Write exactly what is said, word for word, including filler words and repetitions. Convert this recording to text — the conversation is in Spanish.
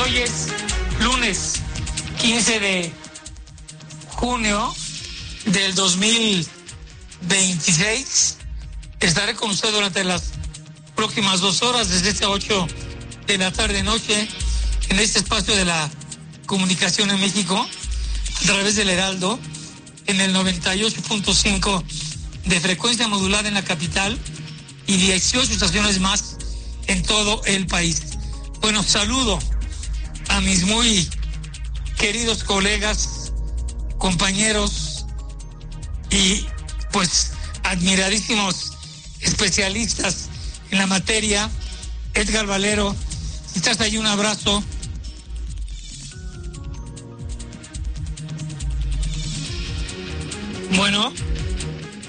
Hoy es lunes quince de junio del dos mil veintiséis. Estaré con usted durante las próximas dos horas, desde este ocho de la tarde noche, en este espacio de la comunicación en México, a través del Heraldo, en el noventa y ocho punto cinco de frecuencia modulada en la capital y dieciocho estaciones más en todo el país. Bueno, saludo a mis muy queridos colegas, compañeros y pues admiradísimos especialistas en la materia. Edgar Valero, si estás ahí, un abrazo. Bueno.